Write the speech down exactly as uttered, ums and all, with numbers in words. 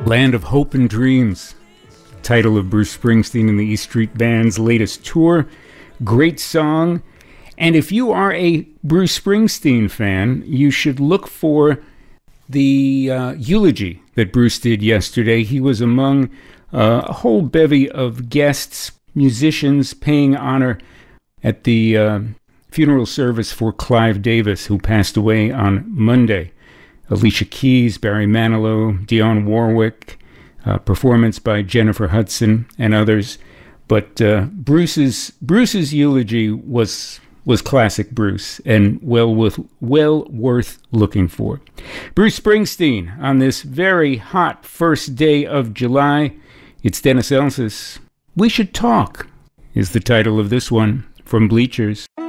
Land of Hope and Dreams, title of Bruce Springsteen and the E Street Band's latest tour. Great song. And if you are a Bruce Springsteen fan, you should look for the uh, eulogy that Bruce did yesterday. He was among uh, a whole bevy of guests, musicians, paying honor at the uh, funeral service for Clive Davis, who passed away on Monday. Alicia Keys, Barry Manilow, Dionne Warwick, uh, performance by Jennifer Hudson and others. But uh, Bruce's Bruce's eulogy was was classic Bruce and well with well worth looking for. Bruce Springsteen on this very hot first day of July. It's Dennis Elsas. We Should Talk is the title of this one from Bleachers.